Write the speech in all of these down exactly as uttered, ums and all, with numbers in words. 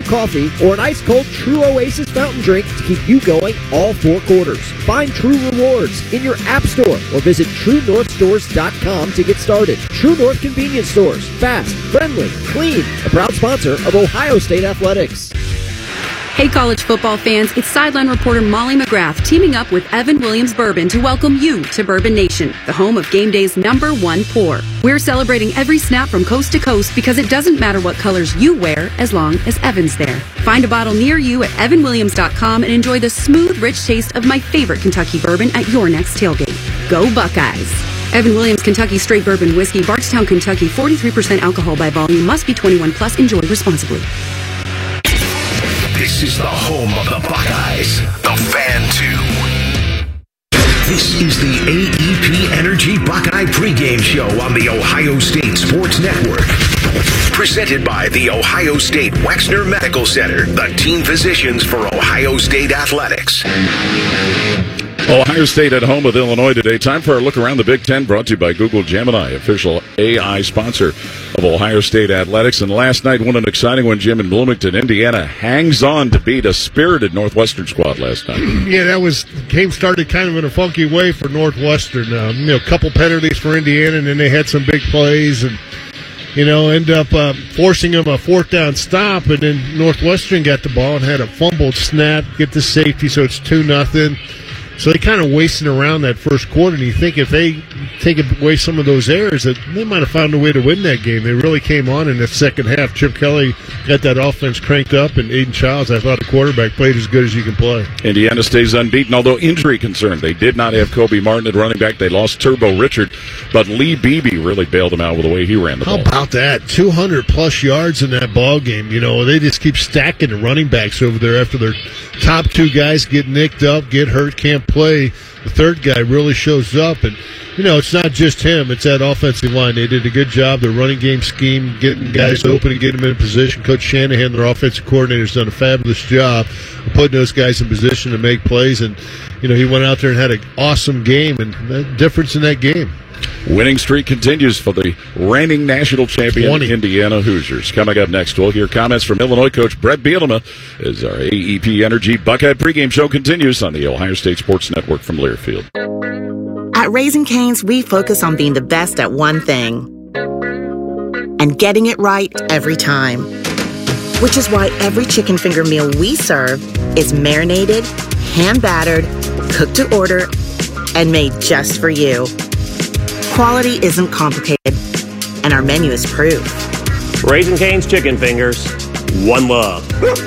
coffee, or an ice-cold True Oasis fountain drink to keep you going all four quarters. Find True Rewards in your App Store or visit true north stores dot com to get started. True North Convenience Stores. Fast, friendly, clean. A proud sponsor of Ohio State Athletics. Hey college football fans, it's sideline reporter Molly McGrath teaming up with Evan Williams Bourbon to welcome you to Bourbon Nation, the home of game day's number one pour. We're celebrating every snap from coast to coast because it doesn't matter what colors you wear as long as Evan's there. Find a bottle near you at evan williams dot com and enjoy the smooth, rich taste of my favorite Kentucky bourbon at your next tailgate. Go Buckeyes! Evan Williams Kentucky Straight Bourbon Whiskey, Bardstown, Kentucky, forty-three percent alcohol by volume, must be twenty-one plus, enjoy responsibly. This is the home of the Buckeyes, the Fan two. This is the A E P Energy Buckeye pregame show on the Ohio State Sports Network. Presented by the Ohio State Wexner Medical Center, the team physicians for Ohio State Athletics. Ohio State at home with Illinois today. Time for our look around the Big Ten, brought to you by Google Gemini, official A I sponsor of Ohio State Athletics. And last night, what an exciting one, Jim, in Bloomington. Indiana hangs on to beat a spirited Northwestern squad last night. Yeah, that was game started kind of in a funky way for Northwestern. Um, you know, a couple penalties for Indiana, and then they had some big plays, and you know, end up uh, forcing them a fourth down stop, and then Northwestern got the ball and had a fumbled snap, get the safety, so it's two nothing. So they kind of wasted around that first quarter, and you think if they take away some of those errors, that they might have found a way to win that game. They really came on in the second half. Chip Kelly got that offense cranked up, and Aiden Childs, I thought the quarterback played as good as you can play. Indiana stays unbeaten, although injury concern. They did not have Kobe Martin at running back. They lost Turbo Richard, but Lee Beebe really bailed him out with the way he ran the How ball. How about that? two hundred plus yards in that ball game. You know, they just keep stacking the running backs over there after their top two guys get nicked up, get hurt, can't play. The third guy really shows up, and you know it's not just him, it's that offensive line. They did a good job, their running game scheme, getting guys open and getting them in position. Coach Shanahan, their offensive coordinator, has done a fabulous job of putting those guys in position to make plays, and you know he went out there and had an awesome game, and the difference in that game. Winning streak continues for the reigning national champion twenty Indiana Hoosiers. Coming up next, we'll hear comments from Illinois coach Brett Bielema as our A E P Energy Buckeye pregame show continues on the Ohio State Sports Network from Learfield. At Raising Cane's, we focus on being the best at one thing and getting it right every time. Which is why every chicken finger meal we serve is marinated, hand-battered, cooked to order, and made just for you. Quality isn't complicated, and our menu is proof. Raising Cane's Chicken Fingers, one love.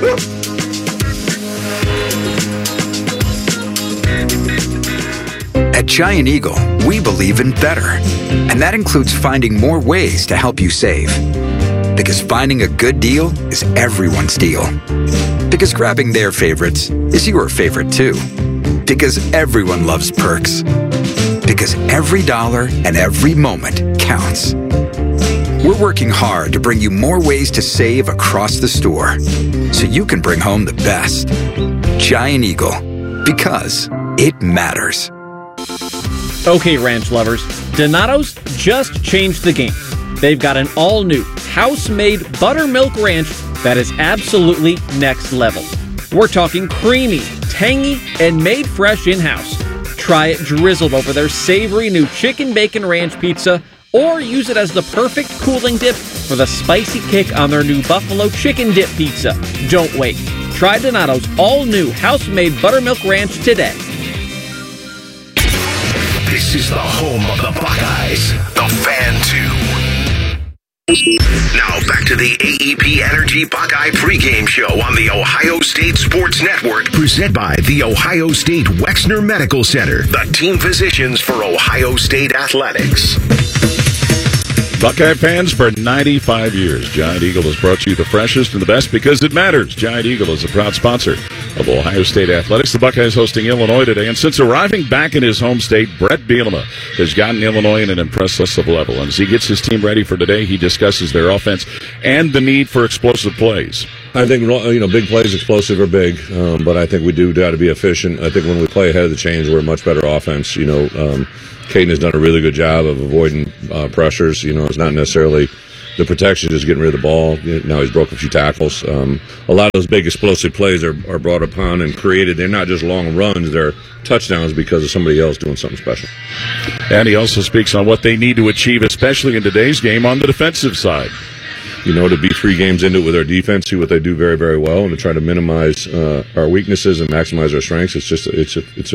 At Giant Eagle, we believe in better, and that includes finding more ways to help you save. Because finding a good deal is everyone's deal. Because grabbing their favorites is your favorite too. Because everyone loves perks. Because every dollar and every moment counts. We're working hard to bring you more ways to save across the store, so you can bring home the best. Giant Eagle, because it matters. Okay, ranch lovers, Donato's just changed the game. They've got an all-new, house-made buttermilk ranch that is absolutely next level. We're talking creamy, tangy, and made fresh in-house. Try it drizzled over their savory new chicken bacon ranch pizza, or use it as the perfect cooling dip for the spicy kick on their new buffalo chicken dip pizza. Don't wait. Try Donato's all-new house-made buttermilk ranch today. This is the home of the Buckeyes, the Fan two. Now back to the A E P Energy Buckeye pregame show on the Ohio State Sports Network, presented by the Ohio State Wexner Medical Center, the team physicians for Ohio State Athletics. Buckeye fans, for ninety-five years, Giant Eagle has brought you the freshest and the best because it matters. Giant Eagle is a proud sponsor of Ohio State Athletics. The Buckeyes hosting Illinois today, and since arriving back in his home state, Brett Bielema has gotten Illinois in an impressive level. And as he gets his team ready for today, he discusses their offense and the need for explosive plays. I think, you know, big plays, explosive are big, um, but I think we do got to be efficient. I think when we play ahead of the chains, we're a much better offense. You know, um, Caden has done a really good job of avoiding uh, pressures. You know, it's not necessarily the protection, just getting rid of the ball. Now he's broke a few tackles. Um, a lot of those big explosive plays are, are brought upon and created. They're not just long runs; they're touchdowns because of somebody else doing something special. And he also speaks on what they need to achieve, especially in today's game on the defensive side. You know, to be three games into it with our defense, see what they do very, very well, and to try to minimize uh, our weaknesses and maximize our strengths. It's just, it's a, it's a,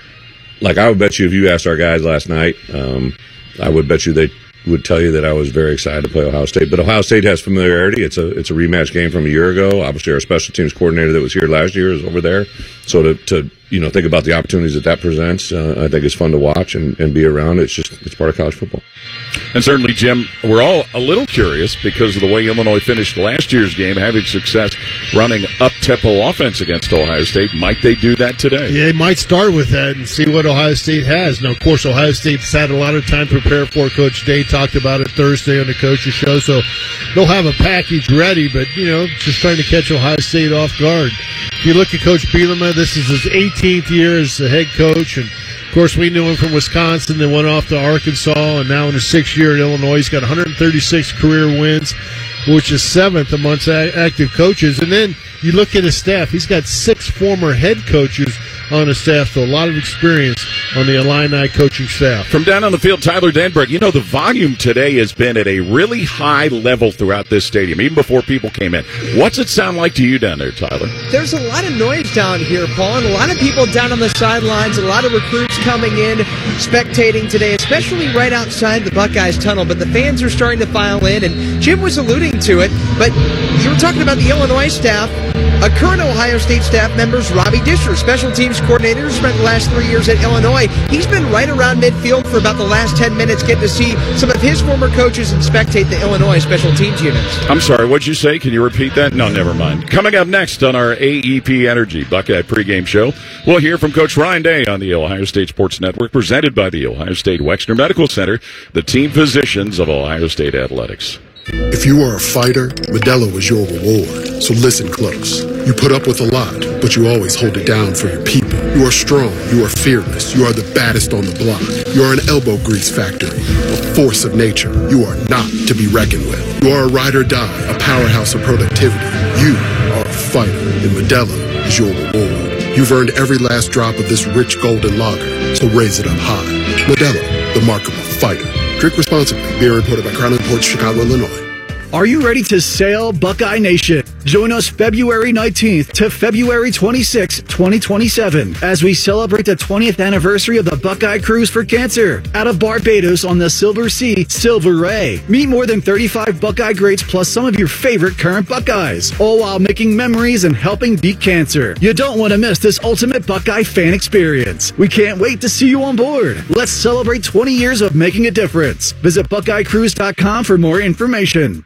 like I would bet you if you asked our guys last night, um, I would bet you they would tell you that I was very excited to play Ohio State. But Ohio State has familiarity. It's a, it's a rematch game from a year ago. Obviously, our special teams coordinator that was here last year is over there. So to, to you know, think about the opportunities that that presents, uh, I think it's fun to watch and, and be around. It's just, it's part of college football. And certainly, Jim, we're all a little curious because of the way Illinois finished last year's game, having success running up-tempo offense against Ohio State. Might they do that today? Yeah, they might start with that and see what Ohio State has. Now, of course, Ohio State's had a lot of time to prepare for. Coach Day talked about it Thursday on the coach's show, so they'll have a package ready, but, you know, just trying to catch Ohio State off guard. If you look at Coach Bielema, this is his eighteenth year as the head coach, and of course, we knew him from Wisconsin, then went off to Arkansas, and now in his sixth year at Illinois, he's got one hundred thirty-six career wins, which is seventh amongst active coaches. And then you look at his staff, he's got six former head coaches on his staff, so a lot of experience on the Illini coaching staff. From down on the field, Tyler Denberg, you know, the volume today has been at a really high level throughout this stadium, even before people came in. What's it sound like to you down there, Tyler? There's a lot of noise down here, Paul, and a lot of people down on the sidelines, a lot of recruits coming in, spectating today, especially right outside the Buckeyes tunnel, but the fans are starting to file in, and Jim was alluding to it, but you were talking about the Illinois staff. A current Ohio State staff members, Robbie Disher, special teams coordinator, spent the last three years at Illinois. He's been right around midfield for about the last ten minutes, getting to see some of his former coaches and spectate the Illinois special teams units. I'm sorry, what'd you say? Can you repeat that? No, never mind. Coming up next on our A E P Energy Buckeye pregame show, we'll hear from Coach Ryan Day on the Ohio State Sports Network, presented by the Ohio State Wexner Medical Center, the team physicians of Ohio State Athletics. If you are a fighter, Modelo is your reward. So listen close. You put up with a lot, but you always hold it down for your people. You are strong. You are fearless. You are the baddest on the block. You are an elbow grease factory, a force of nature. You are not to be reckoned with. You are a ride or die, a powerhouse of productivity. You are a fighter, and Modelo is your reward. You've earned every last drop of this rich golden lager, so raise it up high. Modelo, the mark of a fighter. Drink responsibly. Beer imported by Crown Imports, Chicago, Illinois. Are you ready to sail, Buckeye Nation? Join us February nineteenth to February twenty-sixth, twenty twenty-seven, as we celebrate the twentieth anniversary of the Buckeye Cruise for Cancer out of Barbados on the Silver Sea, Silver Ray. Meet more than thirty-five Buckeye greats plus some of your favorite current Buckeyes, all while making memories and helping beat cancer. You don't want to miss this ultimate Buckeye fan experience. We can't wait to see you on board. Let's celebrate twenty years of making a difference. Visit Buckeye Cruise dot com for more information.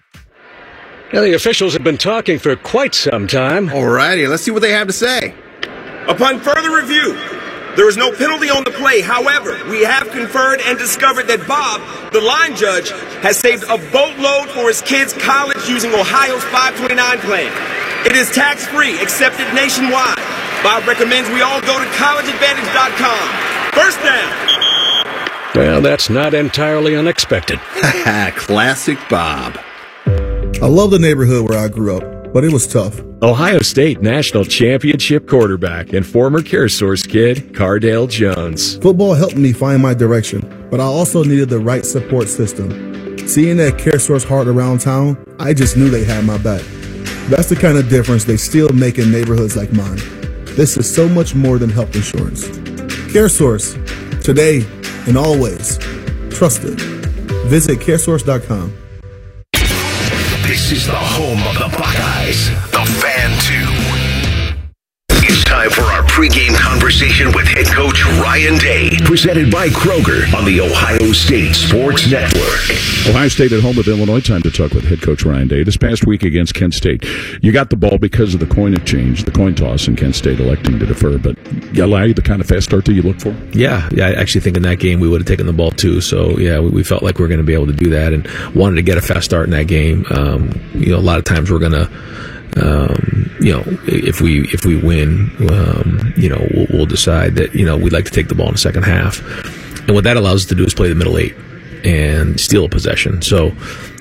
Now, the officials have been talking for quite some time. Alrighty, let's see what they have to say. Upon further review, there is no penalty on the play. However, we have conferred and discovered that Bob, the line judge, has saved a boatload for his kids' college using Ohio's five twenty-nine plan. It is tax-free, accepted nationwide. Bob recommends we all go to college advantage dot com. First down. Well, that's not entirely unexpected. Classic Bob. I love the neighborhood where I grew up, but it was tough. Ohio State national championship quarterback and former CareSource kid, Cardale Jones. Football helped me find my direction, but I also needed the right support system. Seeing that CareSource heart around town, I just knew they had my back. That's the kind of difference they still make in neighborhoods like mine. This is so much more than health insurance. CareSource, today and always. Trusted. Visit care source dot com. This is the home of the Buckeyes, the Fan two. It's time for our pregame conversation with head coach Ryan Day, presented by Kroger on the Ohio State Sports Network. Ohio State at home with Illinois. Time to talk with head coach Ryan Day. This past week against Kent State, you got the ball because of the coin exchange, the coin toss, and Kent State electing to defer. But allow you the kind of fast start that you look for? Yeah, yeah. I actually think in that game we would have taken the ball too. So yeah, we, we felt like we were going to be able to do that and wanted to get a fast start in that game. Um, you know, a lot of times we're going to. Um, you know, if we if we win, um, you know, we'll, we'll decide that you know we'd like to take the ball in the second half, and what that allows us to do is play the middle eight and steal a possession. So,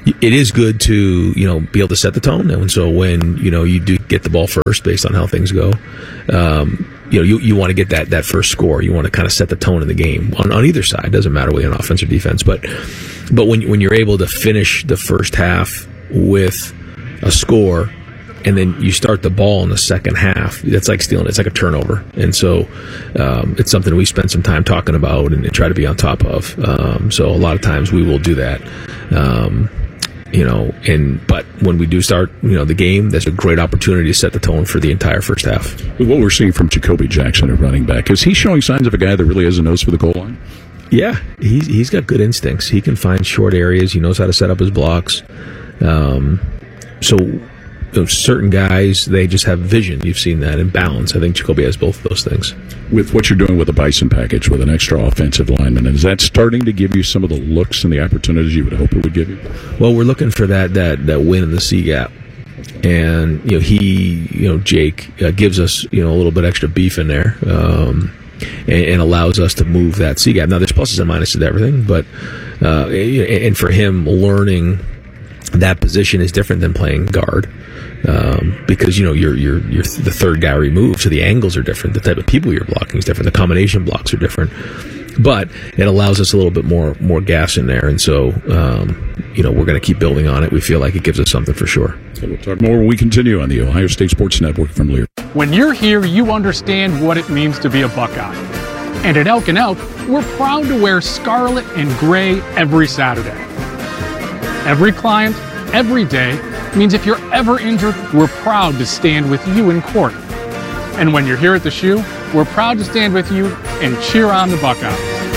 it is good to, you know, be able to set the tone. And so when, you know, you do get the ball first based on how things go, um, you know, you, you want to get that, that first score. You want to kind of set the tone in the game on, on either side. It doesn't matter whether you're on offense or defense. But but when, when you're able to finish the first half with a score and then you start the ball in the second half, that's like stealing. It's like a turnover. And so um, it's something we spend some time talking about and, and try to be on top of. Um, so a lot of times we will do that. Um, You know, and but when we do start, you know, the game, there's a great opportunity to set the tone for the entire first half. What we're seeing from Jacoby Jackson at running back, is he showing signs of a guy that really has a nose for the goal line? Yeah, he's he's got good instincts. He can find short areas. He knows how to set up his blocks. Um, so you know, certain guys, they just have vision. You've seen that, and balance. I think Jacoby has both of those things. With what you're doing with the Bison package, with an extra offensive lineman, is that starting to give you some of the looks and the opportunities you would hope it would give you? Well, we're looking for that that, that win in the C gap. And, you know, he, you know, Jake uh, gives us, you know, a little bit extra beef in there um, and, and allows us to move that C gap. Now, there's pluses and minuses to everything, but, uh, and for him, learning that position is different than playing guard. Um, because you know you're you're you're the third guy removed, so the angles are different. The type of people you're blocking is different. The combination blocks are different, but it allows us a little bit more more gas in there. And so um, you know we're going to keep building on it. We feel like it gives us something for sure. So we'll talk more when we continue on the Ohio State Sports Network from Lear. When you're here, you understand what it means to be a Buckeye. And at Elk and Elk, we're proud to wear scarlet and gray every Saturday. Every client, every day, means if you're ever injured, we're proud to stand with you in court. And when you're here at the Shoe, we're proud to stand with you and cheer on the Buckeyes.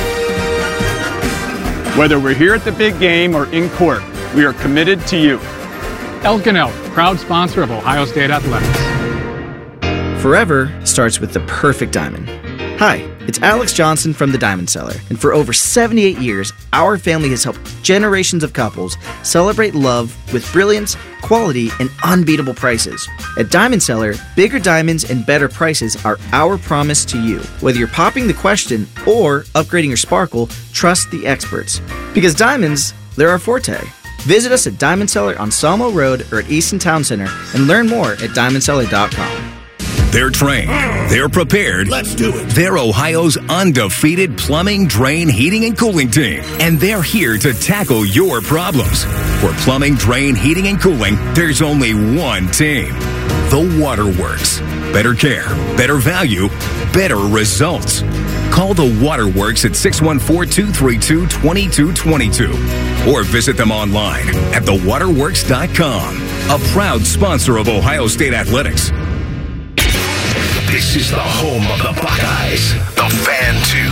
Whether we're here at the big game or in court, we are committed to you. Elk and Elk, proud sponsor of Ohio State Athletics. Forever starts with the perfect diamond. Hi, it's Alex Johnson from the Diamond Cellar, and for over seventy-eight years, our family has helped generations of couples celebrate love with brilliance, quality, and unbeatable prices. At Diamond Cellar, bigger diamonds and better prices are our promise to you. Whether you're popping the question or upgrading your sparkle, trust the experts. Because diamonds, they're our forte. Visit us at Diamond Cellar on Sawmill Road or at Easton Town Center and learn more at diamond cellar dot com. They're trained. They're prepared. Let's do it. They're Ohio's undefeated plumbing, drain, heating, and cooling team. And they're here to tackle your problems. For plumbing, drain, heating, and cooling, there's only one team. The Waterworks. Better care, better value, better results. Call the Waterworks at six one four, two three two, two two two two or visit them online at the waterworks dot com. A proud sponsor of Ohio State Athletics. This is the home of the Buckeyes, the Fan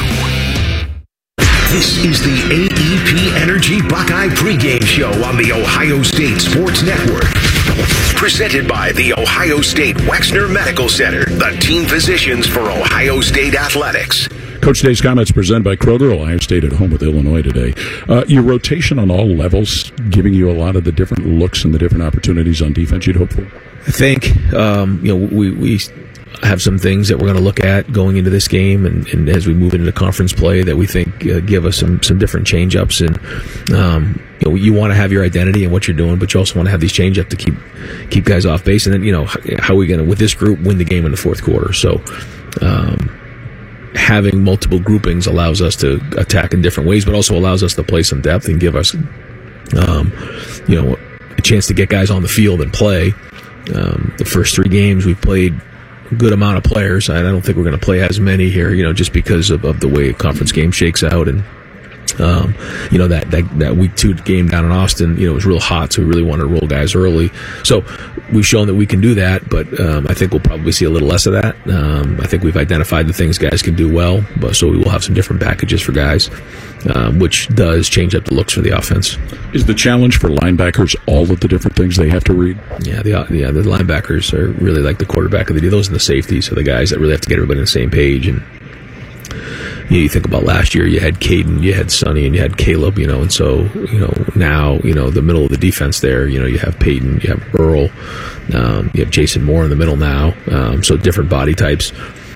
two. This is the A E P Energy Buckeye pregame show on the Ohio State Sports Network. Presented by the Ohio State Wexner Medical Center, the team physicians for Ohio State Athletics. Coach Day's comments presented by Kroger. Ohio State at home with Illinois today. Uh, your rotation on all levels giving you a lot of the different looks and the different opportunities on defense you'd hope for? I think um, you know we we have some things that we're going to look at going into this game and, and as we move into the conference play that we think uh, give us some some different change ups. And um, you know, you want to have your identity and what you're doing, but you also want to have these change up to keep keep guys off base. And then, you know, how are we going to, with this group, win the game in the fourth quarter? So um, having multiple groupings allows us to attack in different ways, but also allows us to play some depth and give us, um, you know, a chance to get guys on the field and play. Um, the first three games we've played a good amount of players. I don't think we're going to play as many here, you know, just because of, of the way a conference game shakes out. And, um, you know, that, that, that week two game down in Austin, you know, it was real hot, so we really wanted to roll guys early. So we've shown that we can do that, but um, I think we'll probably see a little less of that. Um, I think we've identified the things guys can do well, but so we will have some different packages for guys, um, which does change up the looks for the offense. Is the challenge for linebackers all of the different things they have to read? Yeah, the yeah the linebackers are really like the quarterback of the day. Those are the safeties, so the guys that really have to get everybody on the same page. And you know, you think about last year, you had Caden, you had Sonny, and you had Caleb, you know, and so, you know, now, you know, the middle of the defense there, you know, you have Peyton, you have Earl, um, you have Jason Moore in the middle now, um, so different body types.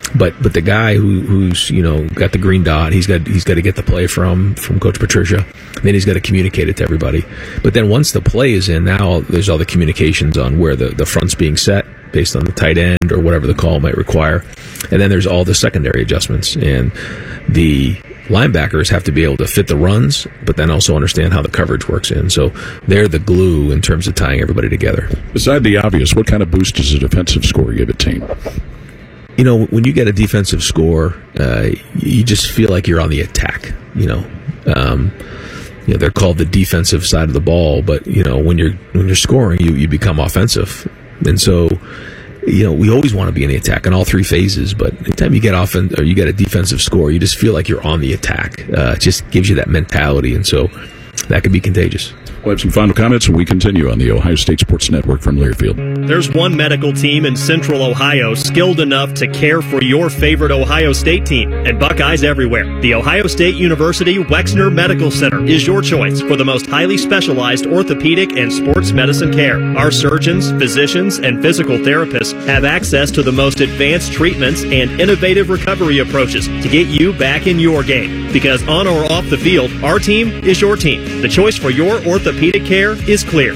but but the guy who who's you know got the green dot, he's got he's got to get the play from from Coach Patricia. Then he's got to communicate it to everybody. But then once the play is in, now there's all the communications on where the, the front's being set based on the tight end or whatever the call might require. And then there's all the secondary adjustments. And the linebackers have to be able to fit the runs, but then also understand how the coverage works in. So they're the glue in terms of tying everybody together. Beside the obvious, what kind of boost does a defensive score give a team? You know, when you get a defensive score, uh, you just feel like you're on the attack, you know. Um, you know, they're called the defensive side of the ball, but you know, when you're when you're scoring, you, you become offensive. And so, you know, we always want to be in the attack in all three phases, but anytime you get off or you get a defensive score, you just feel like you're on the attack. Uh, it just gives you that mentality, and so that can be contagious. We'll have some final comments, and we continue on the Ohio State Sports Network from Learfield. There's one medical team in Central Ohio skilled enough to care for your favorite Ohio State team, and Buckeyes everywhere. The Ohio State University Wexner Medical Center is your choice for the most highly specialized orthopedic and sports medicine care. Our surgeons, physicians, and physical therapists have access to the most advanced treatments and innovative recovery approaches to get you back in your game. Because on or off the field, our team is your team. The choice for your orthopedic care is clear.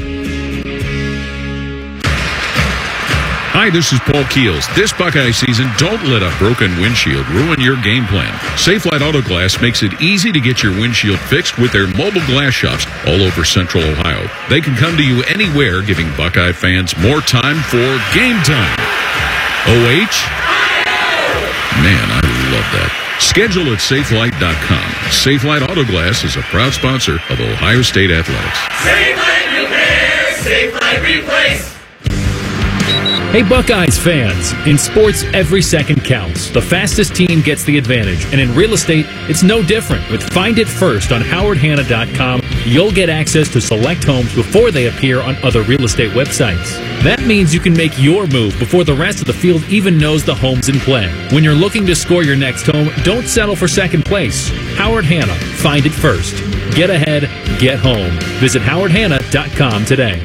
Hi, this is Paul Keels. This Buckeye season, don't let a broken windshield ruin your game plan. Safelite Auto Glass makes it easy to get your windshield fixed with their mobile glass shops all over Central Ohio. They can come to you anywhere, giving Buckeye fans more time for game time. O H? Man, I love that. Schedule at safelite dot com. Safelite Auto Glass is a proud sponsor of Ohio State Athletics. Safelite Repair, Safelite Replace. Hey Buckeyes fans, in sports every second counts. The fastest team gets the advantage, and in real estate, it's no different. With Find It First on howard hanna dot com, you'll get access to select homes before they appear on other real estate websites. That means you can make your move before the rest of the field even knows the home's in play. When you're looking to score your next home, don't settle for second place. Howard Hanna, Find It First. Get ahead, get home. Visit howard hanna dot com today.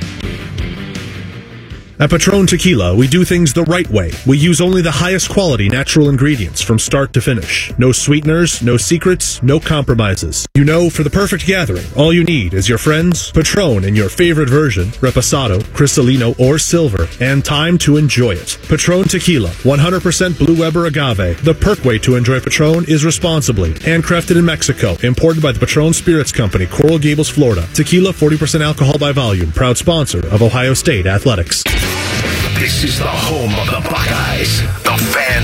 At Patron Tequila, we do things the right way. We use only the highest quality natural ingredients from start to finish. No sweeteners, no secrets, no compromises. You know, for the perfect gathering, all you need is your friends, Patron in your favorite version, Reposado, Cristalino, or Silver, and time to enjoy it. Patron Tequila, one hundred percent Blue Weber agave. The perk way to enjoy Patron is responsibly. Handcrafted in Mexico, imported by the Patron Spirits Company, Coral Gables, Florida. Tequila, forty percent alcohol by volume. Proud sponsor of Ohio State Athletics. This is the home of the Buckeyes, the Fan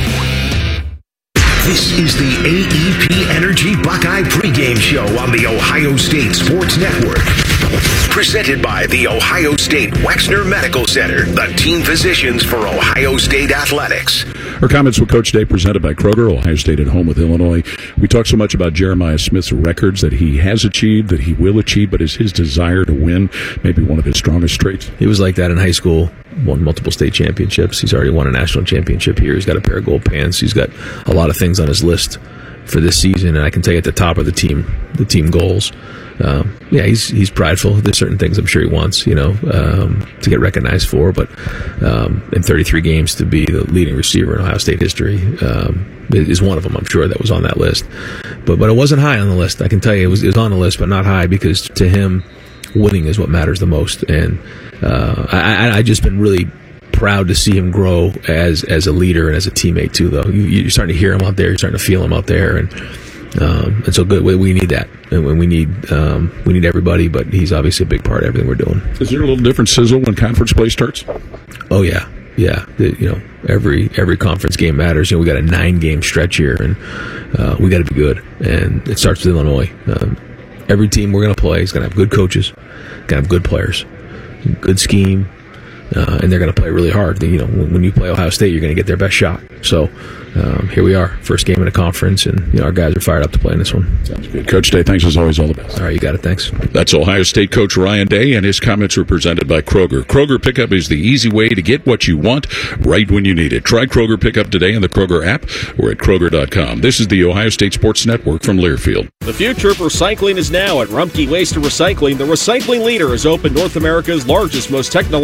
two. This is the A E P Energy Buckeye pregame show on the Ohio State Sports Network. Presented by the Ohio State Wexner Medical Center, the team physicians for Ohio State Athletics. Our comments with Coach Day presented by Kroger, Ohio State at home with Illinois. We talk so much about Jeremiah Smith's records that he has achieved, that he will achieve, but is his desire to win maybe one of his strongest traits? He was like that in high school, won multiple state championships. He's already won a national championship here. He's got a pair of gold pants. He's got a lot of things on his list for this season, and I can tell you at the top of the team, the team goals. Um, yeah, he's he's prideful. There's certain things I'm sure he wants, you know, um, to get recognized for. But um, in thirty-three games to be the leading receiver in Ohio State history um, is one of them. I'm sure that was on that list. But but it wasn't high on the list. I can tell you it was, it was on the list, but not high, because to him, winning is what matters the most. And uh, I, I just been really proud to see him grow as as a leader and as a teammate too. Though you, you're starting to hear him out there, you're starting to feel him out there, and. Um, and so good. We, we need that, and we need um, we need everybody. But he's obviously a big part of everything we're doing. Is there a little different sizzle when conference play starts? Oh yeah, yeah. The, you know, every every conference game matters. You know, we got a nine game stretch here, and uh, we got to be good. And it starts with Illinois. Um, every team we're going to play is going to have good coaches, going to have good players, good scheme, uh, and they're going to play really hard. You know, when, when you play Ohio State, you're going to get their best shot. So. Um, here we are, first game in a conference, and you know, our guys are fired up to play in this one. Sounds good. Coach Day, thanks as always. All the best. All right, you got it. Thanks. That's Ohio State coach Ryan Day, and his comments were presented by Kroger. Kroger Pickup is the easy way to get what you want right when you need it. Try Kroger Pickup today in the Kroger app or at Kroger dot com. This is the Ohio State Sports Network from Learfield. The future of recycling is now at Rumpke Waste and Recycling. The recycling leader has opened North America's largest, most technologically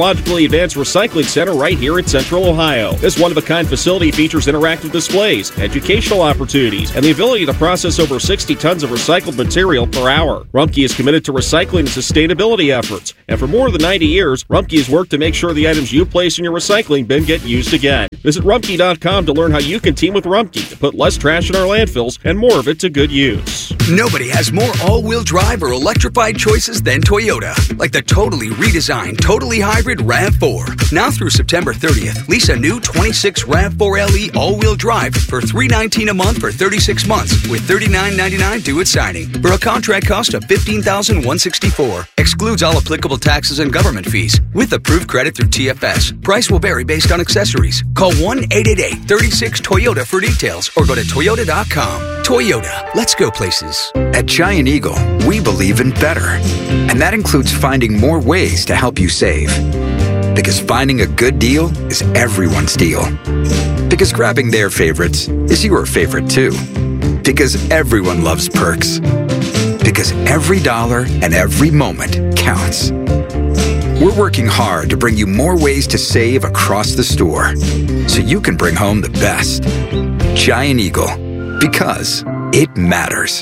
Advanced Recycling Center right here in Central Ohio. This one-of-a-kind facility features interactive displays, educational opportunities, and the ability to process over sixty tons of recycled material per hour. Rumpke is committed to recycling and sustainability efforts, and for more than ninety years, Rumpke has worked to make sure the items you place in your recycling bin get used again. Visit Rumpke dot com to learn how you can team with Rumpke to put less trash in our landfills and more of it to good use. Nobody has more all-wheel drive or electrified choices than Toyota, like the totally redesigned, totally hybrid RAV four. Now through September thirtieth, lease a new twenty-six RAV four L E all-wheel drive for three hundred nineteen dollars a month for thirty-six months with thirty-nine ninety-nine due at signing for a contract cost of fifteen thousand one hundred sixty-four dollars. Excludes all applicable taxes and government fees with approved credit through T F S. Price will vary based on accessories. Call one eight eight eight, three six, Toyota for details or go to Toyota dot com. Toyota, let's go places. At Giant Eagle, we believe in better. And that includes finding more ways to help you save. Because finding a good deal is everyone's deal. Because grabbing their favorites is your favorite too. Because everyone loves perks. Because every dollar and every moment counts. We're working hard to bring you more ways to save across the store so you can bring home the best. Giant Eagle, because it matters.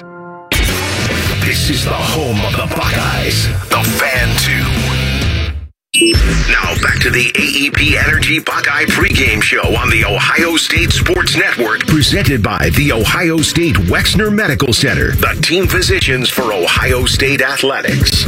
This is the home of the Buckeyes, the Fan two. Now back to the A E P Energy Buckeye pregame show on the Ohio State Sports Network, presented by the Ohio State Wexner Medical Center, the team physicians for Ohio State athletics.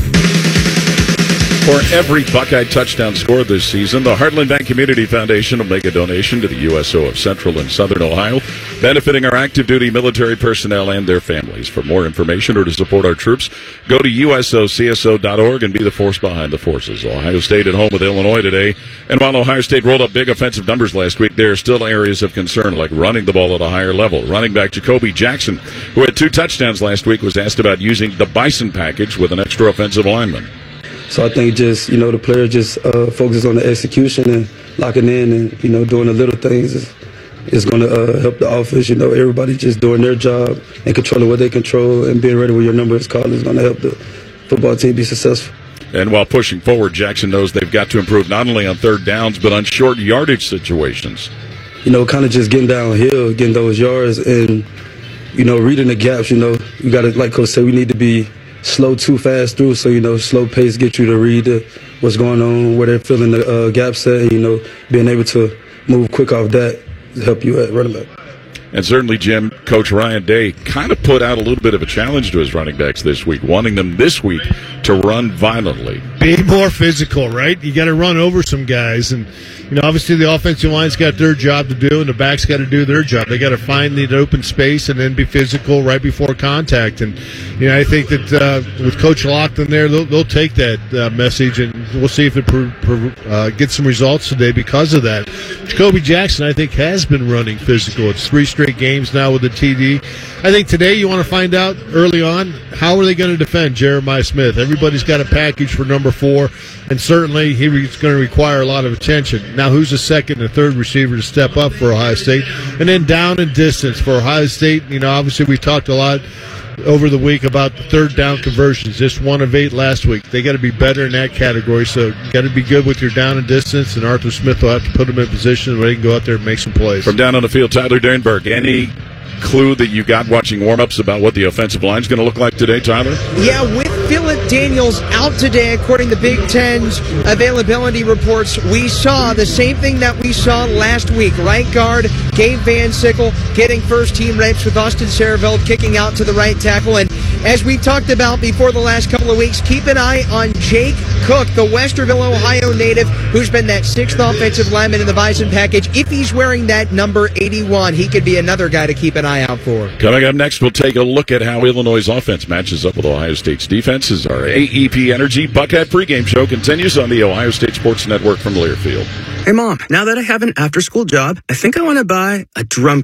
For every Buckeye touchdown scored this season, the Heartland Bank Community Foundation will make a donation to the U S O of Central and Southern Ohio, benefiting our active duty military personnel and their families. For more information or to support our troops, go to U S O C S O dot org and be the force behind the forces. Ohio State at home with Illinois today. And while Ohio State rolled up big offensive numbers last week, there are still areas of concern, like running the ball at a higher level. Running back Jacoby Jackson, who had two touchdowns last week, was asked about using the Bison package with an extra offensive lineman. So I think just, you know, the player just uh, focuses on the execution and locking in and, you know, doing the little things is, is going to uh, help the offense. You know, everybody just doing their job and controlling what they control and being ready when your number is called is going to help the football team be successful. And while pushing forward, Jackson knows they've got to improve not only on third downs but on short yardage situations. You know, kind of just getting downhill, getting those yards and, you know, reading the gaps. You know, you got to, like Coach said, we need to be slow too fast through, so, you know, slow pace get you to read the, what's going on, where they're filling the uh, gap set, and, you know, being able to move quick off that to help you at running back. And certainly, Jim, Coach Ryan Day kind of put out a little bit of a challenge to his running backs this week, wanting them this week to run violently. Be more physical, right? You got to run over some guys, and you know, obviously the offensive line's got their job to do, and the backs got to do their job. They got to find the open space and then be physical right before contact. And you know, I think that uh, with Coach Lockton there, they'll, they'll take that uh, message, and we'll see if it per, per, uh, gets some results today because of that. Jacoby Jackson, I think, has been running physical. It's three straight games now with the T D. I think today you want to find out early on, how are they going to defend Jeremiah Smith? Everybody's got a package for number four, and certainly he's going to require a lot of attention. Now, who's the second and third receiver to step up for Ohio State? And then down and distance for Ohio State. You know, obviously we talked a lot over the week about the third down conversions. Just one of eight last week. They got to be better in that category. So you got to be good with your down and distance, and Arthur Smith will have to put them in position where they can go out there and make some plays. From down on the field, Tyler Dernberg, any clue that you got watching warm-ups about what the offensive line is going to look like today, Tyler? Yeah, with Phillip Daniels out today, according to Big Ten's availability reports, we saw the same thing that we saw last week. Right guard, Gabe Van Sickle, getting first-team reps with Austin Sareveld kicking out to the right tackle. And as we talked about before the last couple of weeks, keep an eye on Jake Cook, the Westerville, Ohio native, who's been that sixth offensive lineman in the Bison package. If he's wearing that number eighty-one, he could be another guy to keep an eye out for. Coming up next, we'll take a look at how Illinois' offense matches up with Ohio State's defense as our A E P Energy Buckeye pregame show continues on the Ohio State Sports Network from Learfield. Hey, Mom, now that I have an after-school job, I think I want to buy a drum kit.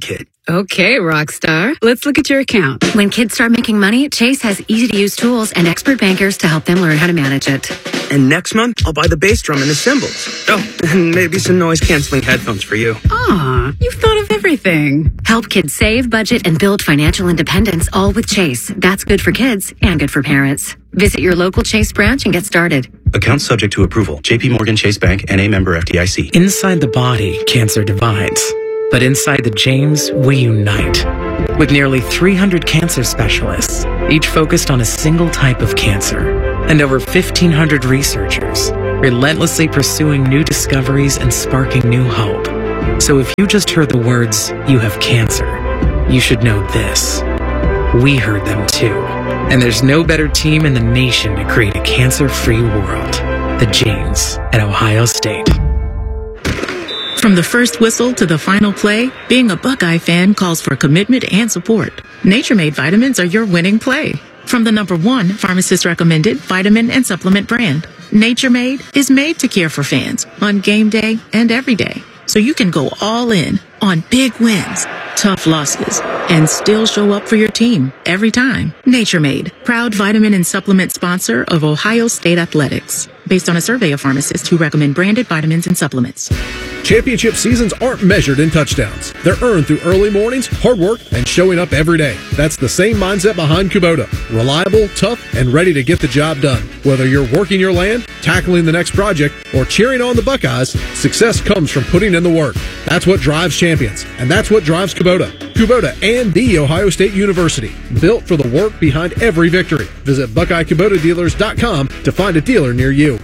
Okay, rock star. Let's look at your account. When kids start making money, Chase has easy-to-use tools and expert bankers to help them learn how to manage it. And next month, I'll buy the bass drum and the cymbals. Oh, and maybe some noise-canceling headphones for you. Aw, you've thought of everything. Help kids save, budget, and build financial independence, all with Chase. That's good for kids and good for parents. Visit your local Chase branch and get started. Account subject to approval. J P Morgan Chase Bank, N A member F D I C. Inside the body, cancer divides. But inside the James, we unite. With nearly three hundred cancer specialists, each focused on a single type of cancer, and over fifteen hundred researchers, relentlessly pursuing new discoveries and sparking new hope. So if you just heard the words, "you have cancer," you should know this. We heard them too. And there's no better team in the nation to create a cancer-free world. The James at Ohio State. From the first whistle to the final play, being a Buckeye fan calls for commitment and support. Nature Made vitamins are your winning play. From the number one pharmacist-recommended vitamin and supplement brand, Nature Made is made to care for fans on game day and every day. So you can go all in on big wins, tough losses, and still show up for your team every time. Nature Made, proud vitamin and supplement sponsor of Ohio State Athletics, based on a survey of pharmacists who recommend branded vitamins and supplements. Championship seasons aren't measured in touchdowns. They're earned through early mornings, hard work, and showing up every day. That's the same mindset behind Kubota. Reliable, tough, and ready to get the job done. Whether you're working your land, tackling the next project, or cheering on the Buckeyes, success comes from putting in the work. That's what drives champions, and that's what drives Kubota. Kubota and The Ohio State University, built for the work behind every victory. Visit Buckeye Kubota Dealers dot com to find a dealer near you.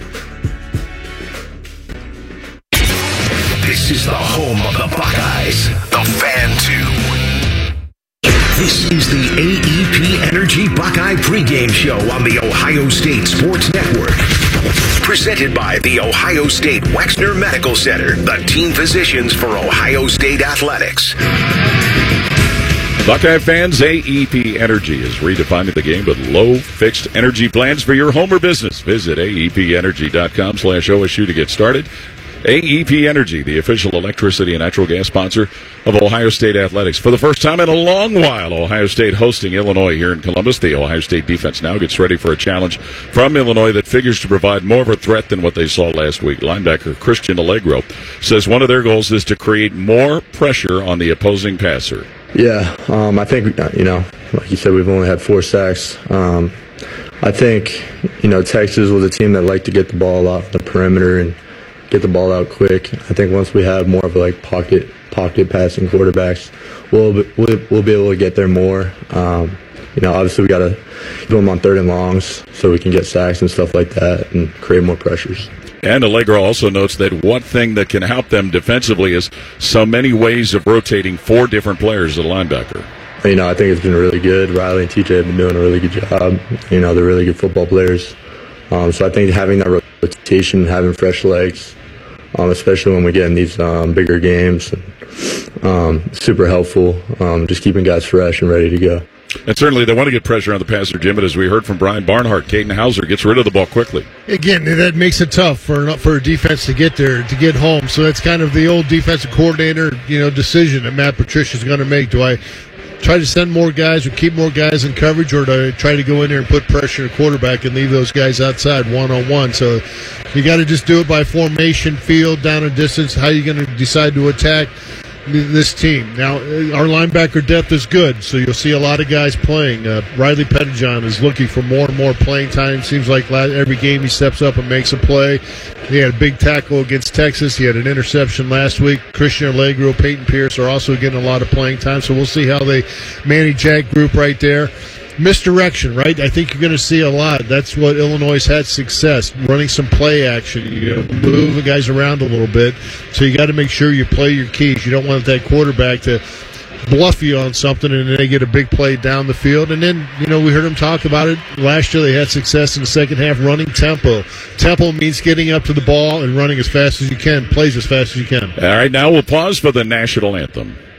This is the home of the Buckeyes, the Fan two. This is the A E P Energy Buckeye pregame show on the Ohio State Sports Network. Presented by the Ohio State Wexner Medical Center, the team physicians for Ohio State Athletics. Buckeye fans, A E P Energy is redefining the game with low fixed energy plans for your home or business. Visit A E P energy dot com slash O S U to get started. A E P Energy, the official electricity and natural gas sponsor of Ohio State Athletics. For the first time in a long while, Ohio State hosting Illinois here in Columbus. The Ohio State defense now gets ready for a challenge from Illinois that figures to provide more of a threat than what they saw last week. Linebacker Christian Allegro says one of their goals is to create more pressure on the opposing passer. Yeah, um, I think, you know, like you said, we've only had four sacks. Um, I think, you know, Texas was a team that liked to get the ball off the perimeter and get the ball out quick. I think once we have more of like pocket pocket passing quarterbacks, we'll we'll, we'll be able to get there more. Um, you know, obviously we got to do them on third and longs so we can get sacks and stuff like that and create more pressures. And Allegro also notes that one thing that can help them defensively is so many ways of rotating four different players at linebacker. You know, I think it's been really good. Riley and T J have been doing a really good job. You know, they're really good football players. Um, so I think having that rotation, having fresh legs, Um, especially when we get in these um, bigger games. Um, super helpful, um, just keeping guys fresh and ready to go. And certainly they want to get pressure on the passer, Jim, but as we heard from Brian Barnhart, Caden Hauser gets rid of the ball quickly. Again, that makes it tough for for a defense to get there, to get home. So that's kind of the old defensive coordinator, you know, decision that Matt Patricia's going to make. Do I try to send more guys or keep more guys in coverage, or do I try to go in there and put pressure on the quarterback and leave those guys outside one-on-one? So you got to just do it by formation, field, down and distance. How are you going to decide to attack this team? Now, our linebacker depth is good, so you'll see a lot of guys playing. Uh, Riley Pettijohn is looking for more and more playing time. Seems like every game he steps up and makes a play. He had a big tackle against Texas. He had an interception last week. Christian Allegro, Peyton Pierce are also getting a lot of playing time, so we'll see how they manage that group right there. Misdirection, right? I think you're going to see a lot. That's what Illinois had success, running some play action, you know, moving guys around a little bit. So you got to make sure you play your keys. You don't want that quarterback to bluff you on something and then they get a big play down the field. And then, you know, we heard them talk about it last year. They had success in the second half running tempo. Tempo means getting up to the ball and running as fast as you can, plays as fast as you can. All right, now we'll pause for the national anthem.